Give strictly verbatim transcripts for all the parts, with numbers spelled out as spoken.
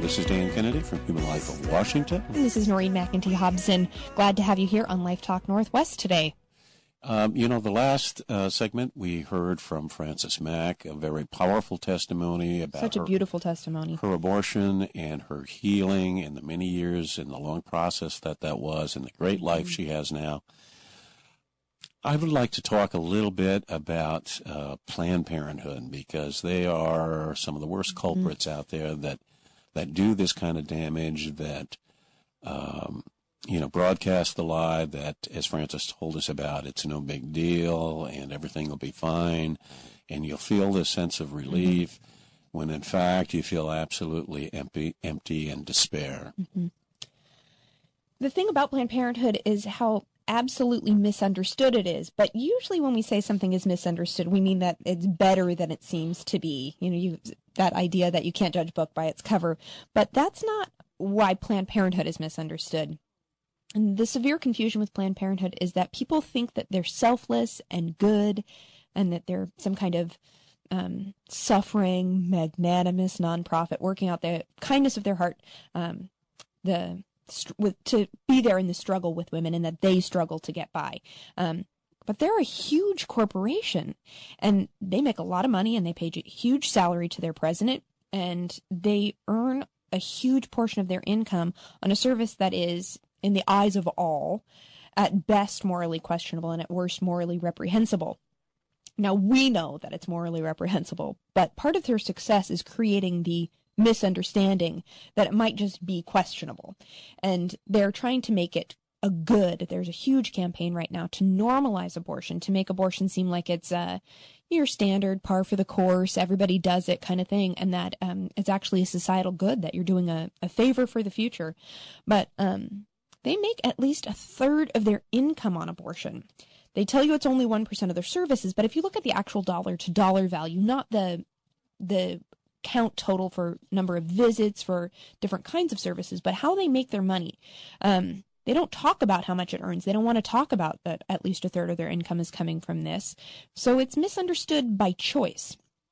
This is Dan Kennedy from Human Life of Washington. And this is Noreen McEntee Hobson. Glad to have you here on Life Talk Northwest today. Um, you know, the last uh, segment we heard from Frances Mack, a very powerful testimony about Such a her, beautiful testimony. her abortion and her healing and the many years and the long process that that was and the great life mm-hmm. she has now. I would like to talk a little bit about uh, Planned Parenthood, because they are some of the worst mm-hmm. culprits out there that that do this kind of damage, that um, you know, broadcast the lie that, as Frances told us about, it's no big deal and everything will be fine, and you'll feel this sense of relief mm-hmm. when in fact you feel absolutely empty, empty and despair. Mm-hmm. The thing about Planned Parenthood is how absolutely misunderstood it is. But usually when we say something is misunderstood, we mean that it's better than it seems to be. You know, you, that idea that you can't judge a book by its cover. But that's not why Planned Parenthood is misunderstood. And the severe confusion with Planned Parenthood is that people think that they're selfless and good and that they're some kind of um, suffering, magnanimous nonprofit working out the kindness of their heart, um, the with to be there in the struggle with women, and that they struggle to get by. Um, but they're a huge corporation, and they make a lot of money, and they pay a huge salary to their president, and they earn a huge portion of their income on a service that is, in the eyes of all, at best morally questionable and at worst morally reprehensible. Now, we know that it's morally reprehensible, but part of their success is creating the misunderstanding that it might just be questionable. And they're trying to make it a good. There's a huge campaign right now to normalize abortion, to make abortion seem like it's uh, your standard, par for the course, everybody does it kind of thing, and that um, it's actually a societal good, that you're doing a, a favor for the future. But um, they make at least a third of their income on abortion. They tell you it's only one percent of their services, but if you look at the actual dollar-to-dollar value, not the the count total for number of visits for different kinds of services, but how they make their money. Um, they don't talk about how much it earns. They don't want to talk about that at least a third of their income is coming from this. So it's misunderstood by choice.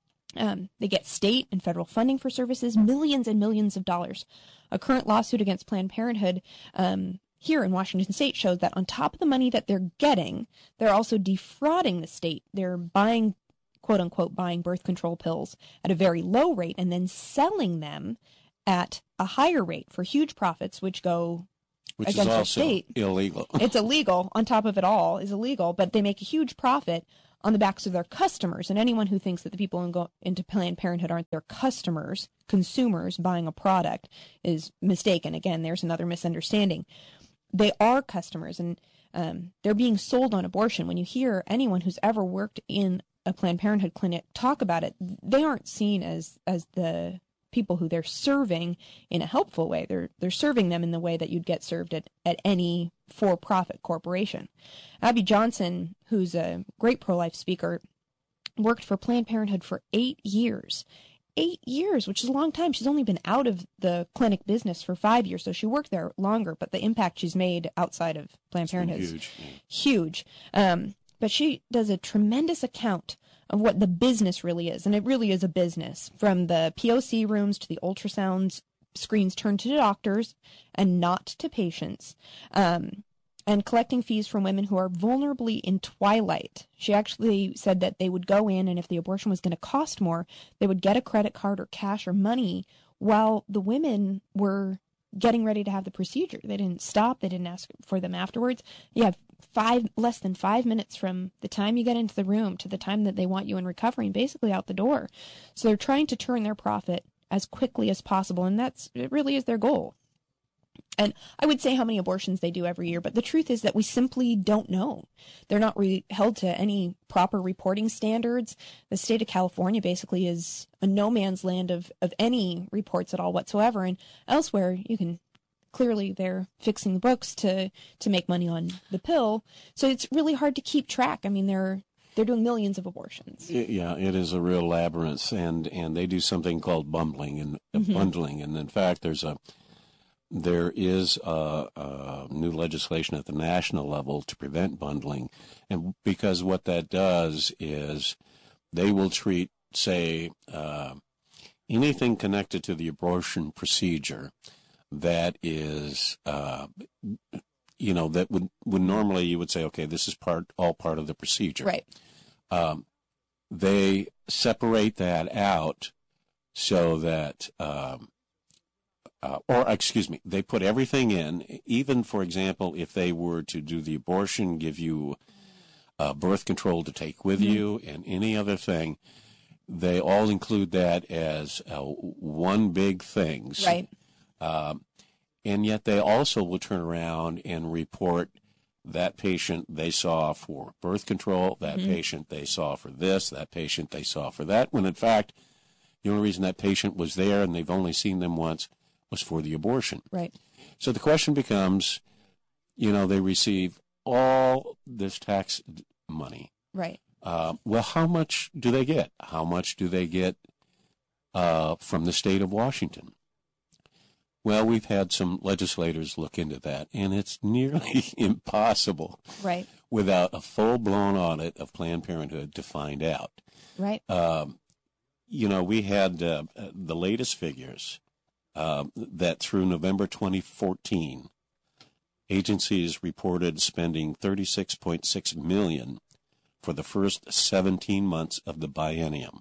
Um, they get state and federal funding for services, millions and millions of dollars. A current lawsuit against Planned Parenthood um, here in Washington State shows that on top of the money that they're getting, they're also defrauding the state. They're buying quote-unquote buying birth control pills at a very low rate and then selling them at a higher rate for huge profits, which go which against is the also state. Illegal. It's illegal. On top of it all is illegal, but they make a huge profit on the backs of their customers. And anyone who thinks that the people who go into Planned Parenthood aren't their customers, consumers buying a product, is mistaken. Again, there's another misunderstanding. They are customers, and um, they're being sold on abortion. When you hear anyone who's ever worked in a Planned Parenthood clinic talk about it, they aren't seen as as the people who they're serving in a helpful way. They're they're serving them in the way that you'd get served at, at any for-profit corporation. Abby Johnson, who's a great pro-life speaker, worked for Planned Parenthood for eight years. Eight years, which is a long time. She's only been out of the clinic business for five years, so she worked there longer, but the impact she's made outside of Planned Parenthood is huge. huge. Um, But she does a tremendous account of what the business really is. And it really is a business, from the P O C rooms to the ultrasound screens turned to doctors and not to patients, um, and collecting fees from women who are vulnerably in twilight. She actually said that they would go in, and if the abortion was going to cost more, they would get a credit card or cash or money while the women were getting ready to have the procedure. They didn't stop. They didn't ask for them afterwards. You have five, less than five minutes from the time you get into the room to the time that they want you in recovery and basically out the door. So they're trying to turn their profit as quickly as possible, and that's, it really is their goal. And I would say how many abortions they do every year, but the truth is that we simply don't know. They're not re- held to any proper reporting standards. The state of California basically is a no man's land of, of any reports at all whatsoever. And elsewhere, you can clearly they're fixing the books to, to make money on the pill. So it's really hard to keep track. I mean, they're they're doing millions of abortions. Yeah, it is a real labyrinth, and, and they do something called bundling and Mm-hmm. bundling. And in fact, there's a There is a, a new legislation at the national level to prevent bundling, and because what that does is they will treat, say, uh, anything connected to the abortion procedure that is, uh, you know, that would, would normally you would say, okay, this is part all part of the procedure. Right. Um, they separate that out so that, um, uh, or excuse me, they put everything in, even, for example, if they were to do the abortion, give you uh, birth control to take with mm-hmm. you and any other thing, they all include that as uh, one big thing. Right. Um, and yet they also will turn around and report that patient they saw for birth control, that mm-hmm. patient they saw for this, that patient they saw for that, when in fact the only reason that patient was there and they've only seen them once was for the abortion. Right. So the question becomes, you know, they receive all this tax money. Right. Uh, well, how much do they get? How much do they get uh, from the state of Washington? Well, we've had some legislators look into that, and it's nearly impossible, right, without a full-blown audit of Planned Parenthood to find out. Right. Um, you know, we had uh, the latest figures uh, that through November twenty fourteen, agencies reported spending thirty-six point six million dollars for the first seventeen months of the biennium.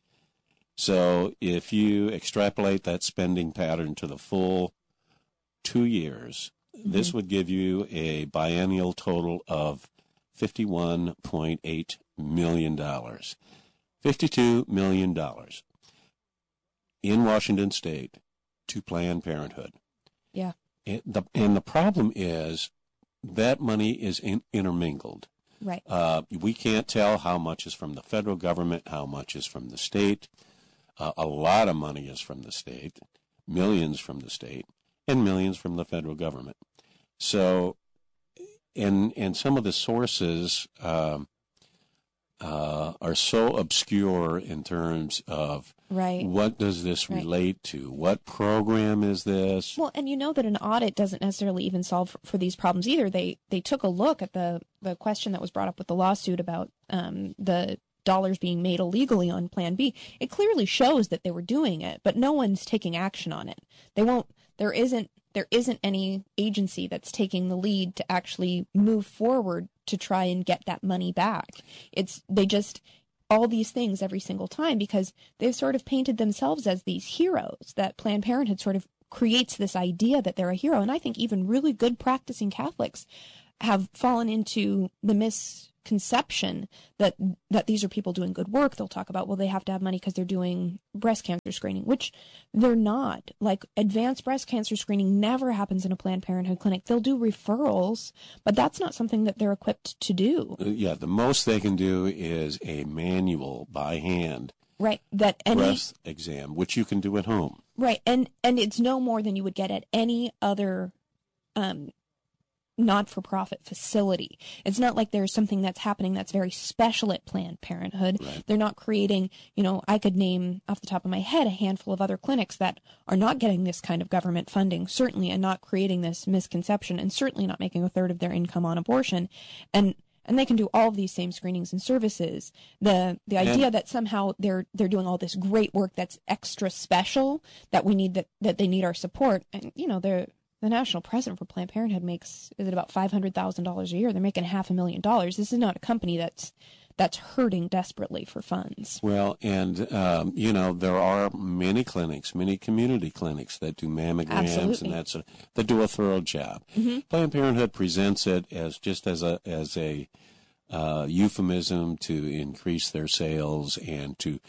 So if you extrapolate that spending pattern to the full two years, mm-hmm. this would give you a biennial total of fifty-one point eight million dollars. fifty-two million dollars in Washington State to Planned Parenthood. Yeah. And the, and the problem is that money is in, intermingled. Right. Uh, we can't tell how much is from the federal government, how much is from the state. Uh, a lot of money is from the state, millions from the state, and millions from the federal government. So, and and some of the sources um, uh, are so obscure in terms of right. what does this right. relate to? What program is this? Well, and you know that an audit doesn't necessarily even solve for, for these problems either. They they took a look at the, the question that was brought up with the lawsuit about um, the dollars being made illegally on Plan B. It clearly shows that they were doing it, but no one's taking action on it. They won't. There isn't. There isn't any agency that's taking the lead to actually move forward to try and get that money back. It's they just all these things every single time because they've sort of painted themselves as these heroes. That Planned Parenthood sort of creates this idea that they're a hero, and I think even really good practicing Catholics have fallen into the misconception that that these are people doing good work. They'll talk about, well, they have to have money because they're doing breast cancer screening, which they're not. Like, advanced breast cancer screening never happens in a Planned Parenthood clinic. They'll do referrals, but that's not something that they're equipped to do. Yeah, the most they can do is a manual by hand. Right. That any breast exam, which you can do at home. Right. And and it's no more than you would get at any other um not-for-profit facility. It's not like there's something that's happening that's very special at Planned Parenthood. Right. They're not creating, you know, I could name off the top of my head a handful of other clinics that are not getting this kind of government funding, certainly, and not creating this misconception, and certainly not making a third of their income on abortion. And and they can do all of these same screenings and services. The the idea and, that somehow they're they're doing all this great work that's extra special, that we need that, that they need our support, and you know, they're the national president for Planned Parenthood makes, is it about five hundred thousand dollars a year? They're making half a million dollars. This is not a company that's that's hurting desperately for funds. Well, and, um, you know, there are many clinics, many community clinics that do mammograms Absolutely. and that's a, that do a thorough job. Mm-hmm. Planned Parenthood presents it as just as a as a uh, euphemism to increase their sales and to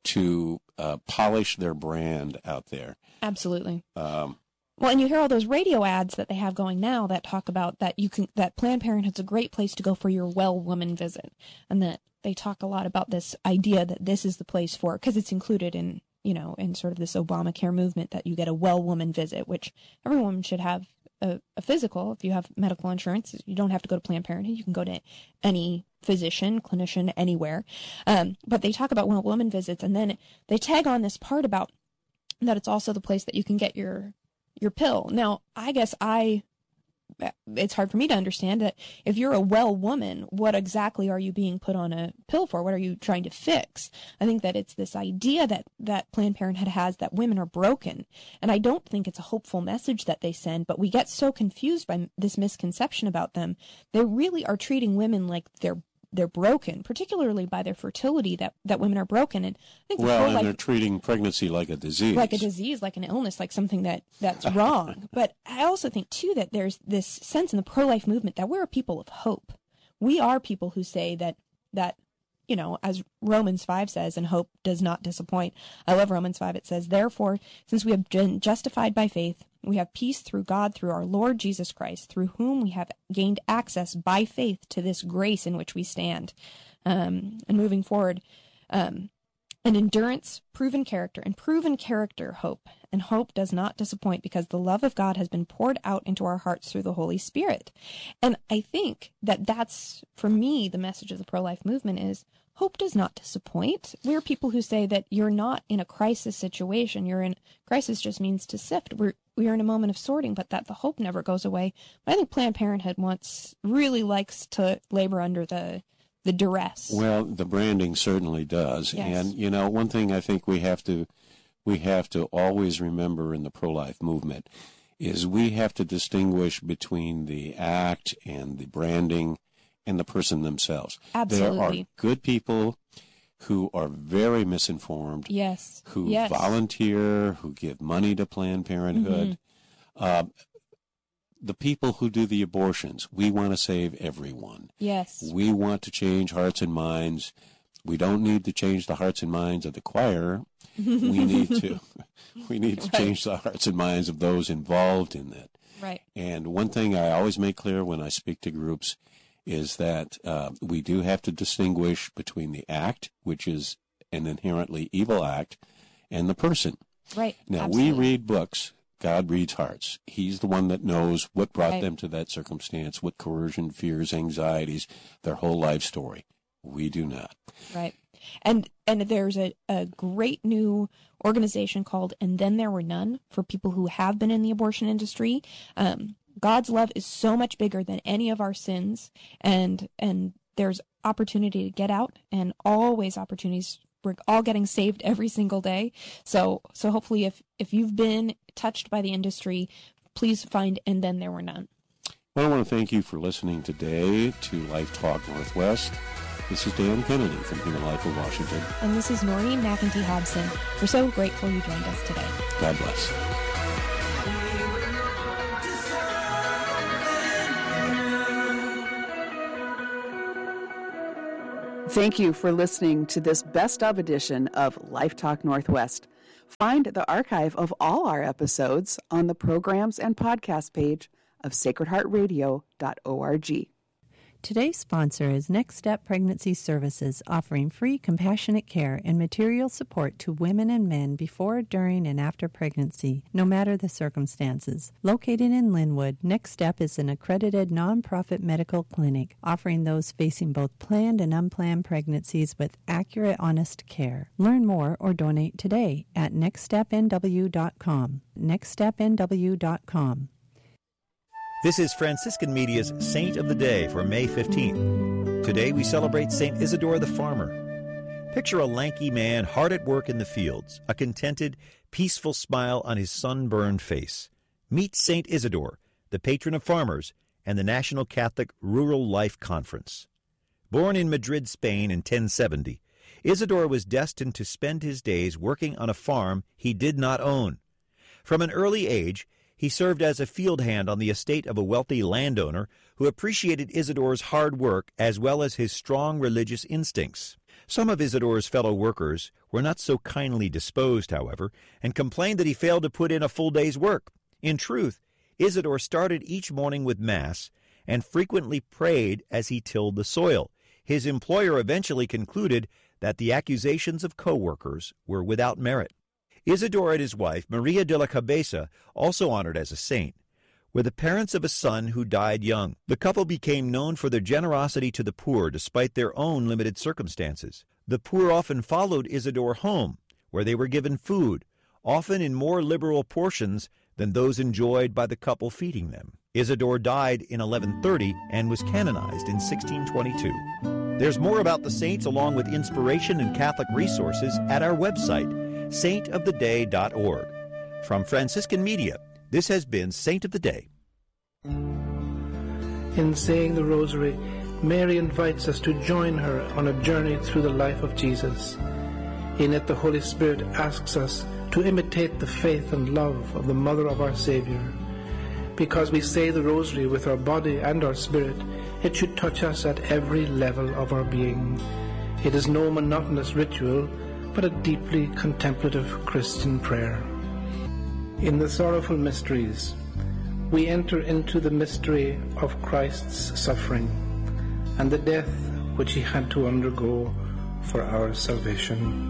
to uh, polish their brand out there. Absolutely. Um, Well, and you hear all those radio ads that they have going now that talk about that you can that Planned Parenthood's a great place to go for your well woman visit, and that they talk a lot about this idea that this is the place for, because it's included in, you know, in sort of this Obamacare movement, that you get a well woman visit, which every woman should have a, a physical. If you have medical insurance, you don't have to go to Planned Parenthood. You can go to any physician, clinician, anywhere. Um, but they talk about well woman visits, and then they tag on this part about that it's also the place that you can get your your pill. Now, I guess I it's hard for me to understand that if you're a well woman, what exactly are you being put on a pill for? What are you trying to fix? I think that it's this idea that, that Planned Parenthood has that women are broken. And I don't think it's a hopeful message that they send, but we get so confused by this misconception about them. They really are treating women like they're they're broken, particularly by their fertility, that, that women are broken. And I think the well, whole, and like, they're treating pregnancy like a disease. like a disease, like an illness, like something that, that's wrong. But I also think, too, that there's this sense in the pro-life movement that we're a people of hope. We are people who say that, that, you know, as Romans five says, and hope does not disappoint. I love Romans five. It says, therefore, since we have been justified by faith, we have peace through God, through our Lord Jesus Christ, through whom we have gained access by faith to this grace in which we stand. Um, and moving forward, um, an endurance, proven character, and proven character, hope. And hope does not disappoint because the love of God has been poured out into our hearts through the Holy Spirit. And I think that that's, for me, the message of the pro-life movement is hope does not disappoint. We're people who say that you're not in a crisis situation. You're in crisis just means to sift. We're we are in a moment of sorting, but that the hope never goes away. But I think Planned Parenthood wants really likes to labor under the the duress. Well, the branding certainly does. Yes. And, you know, one thing I think we have to we have to always remember in the pro-life movement is we have to distinguish between the act and the branding and the person themselves. Absolutely. There are good people who are very misinformed, yes, who yes. volunteer, who give money to Planned Parenthood. Mm-hmm. Uh, the people who do the abortions, we want to save everyone. Yes. We want to change hearts and minds. We don't need to change the hearts and minds of the choir. We need to we need to right. change the hearts and minds of those involved in that. Right. And one thing I always make clear when I speak to groups is that uh, we do have to distinguish between the act, which is an inherently evil act, and the person. Right. Now, Absolutely. we read books. God reads hearts. He's the one that knows what brought right. them to that circumstance, what coercion, fears, anxieties, their whole life story. We do not. Right. And and there's a, a great new organization called And Then There Were None for people who have been in the abortion industry. Um, God's love is so much bigger than any of our sins, and and there's opportunity to get out, and always opportunities. We're all getting saved every single day. So so hopefully if, if you've been touched by the industry, please find And Then There Were None. Well, I want to thank you for listening today to Life Talk Northwest. This is Dan Kennedy from Human Life of Washington. And this is Noreen McEntee Hobson. We're so grateful you joined us today. God bless. Thank you for listening to this best of edition of Life Talk Northwest. Find the archive of all our episodes on the programs and podcast page of sacred heart radio dot org. Today's sponsor is Next Step Pregnancy Services, offering free compassionate care and material support to women and men before, during, and after pregnancy, no matter the circumstances. Located in Linwood, Next Step is an accredited nonprofit medical clinic offering those facing both planned and unplanned pregnancies with accurate, honest care. Learn more or donate today at next step n w dot com. next step n w dot com. This is Franciscan Media's Saint of the Day for May fifteenth. Today we celebrate Saint Isidore the Farmer. Picture a lanky man hard at work in the fields, a contented, peaceful smile on his sunburned face. Meet Saint Isidore, the patron of farmers, and the National Catholic Rural Life Conference. Born in Madrid, Spain in ten seventy, Isidore was destined to spend his days working on a farm he did not own. From an early age, he served as a field hand on the estate of a wealthy landowner who appreciated Isidore's hard work as well as his strong religious instincts. Some of Isidore's fellow workers were not so kindly disposed, however, and complained that he failed to put in a full day's work. In truth, Isidore started each morning with Mass and frequently prayed as he tilled the soil. His employer eventually concluded that the accusations of co-workers were without merit. Isidore and his wife, Maria de la Cabeza, also honored as a saint, were the parents of a son who died young. The couple became known for their generosity to the poor despite their own limited circumstances. The poor often followed Isidore home, where they were given food, often in more liberal portions than those enjoyed by the couple feeding them. Isidore died in eleven thirty and was canonized in sixteen twenty-two. There's more about the saints along with inspiration and Catholic resources at our website, saint of the day dot org. From Franciscan Media, this has been Saint of the Day. In saying the Rosary, Mary invites us to join her on a journey through the life of Jesus. In it, the Holy Spirit asks us to imitate the faith and love of the Mother of our Savior. Because we say the Rosary with our body and our spirit, it should touch us at every level of our being. It is no monotonous ritual, but a deeply contemplative Christian prayer. In the sorrowful mysteries, we enter into the mystery of Christ's suffering and the death which he had to undergo for our salvation.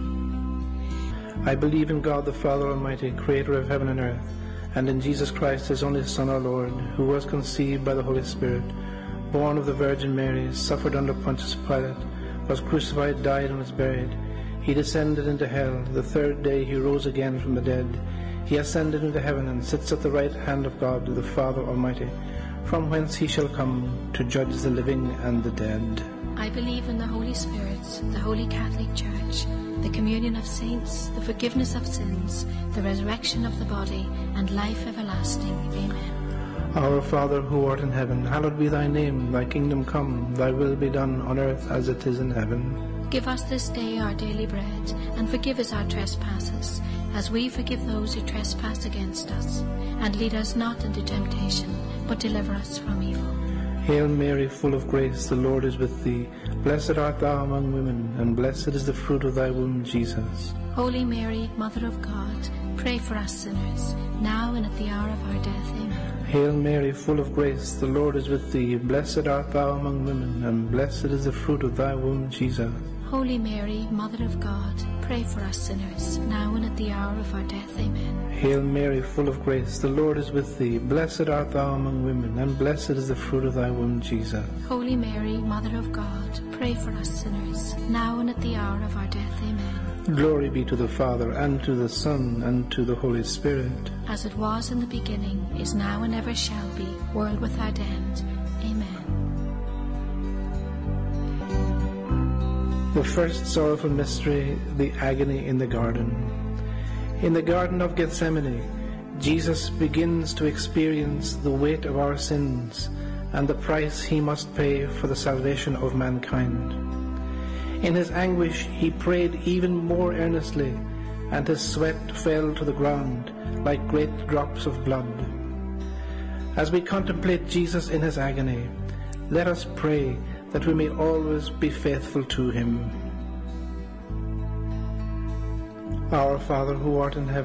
I believe in God the Father Almighty, creator of heaven and earth, and in Jesus Christ, his only Son, our Lord, who was conceived by the Holy Spirit, born of the Virgin Mary, suffered under Pontius Pilate, was crucified, died, and was buried. He descended into hell. The third day he rose again from the dead. He ascended into heaven and sits at the right hand of God, the Father Almighty, from whence he shall come to judge the living and the dead. I believe in the Holy Spirit, the Holy Catholic Church, the communion of saints, the forgiveness of sins, the resurrection of the body, and life everlasting. Amen. Our Father, who art in heaven, hallowed be thy name. Thy kingdom come, thy will be done on earth as it is in heaven. Give us this day our daily bread, and forgive us our trespasses, as we forgive those who trespass against us. And lead us not into temptation, but deliver us from evil. Hail Mary, full of grace, the Lord is with thee. Blessed art thou among women, and blessed is the fruit of thy womb, Jesus. Holy Mary, Mother of God, pray for us sinners, now and at the hour of our death. Amen. Hail Mary, full of grace, the Lord is with thee. Blessed art thou among women, and blessed is the fruit of thy womb, Jesus. Holy Mary, Mother of God, pray for us sinners, now and at the hour of our death. Amen. Hail Mary, full of grace, the Lord is with thee. Blessed art thou among women, and blessed is the fruit of thy womb, Jesus. Holy Mary, Mother of God, pray for us sinners, now and at the hour of our death. Amen. Glory be to the Father, and to the Son, and to the Holy Spirit. As it was in the beginning, is now, and ever shall be, world without end. Amen. The first sorrowful mystery, the agony in the garden. In the Garden of Gethsemane, Jesus begins to experience the weight of our sins and the price he must pay for the salvation of mankind. In his anguish, he prayed even more earnestly, and his sweat fell to the ground like great drops of blood. As we contemplate Jesus in his agony, let us pray that we may always be faithful to him. Our Father, who art in heaven,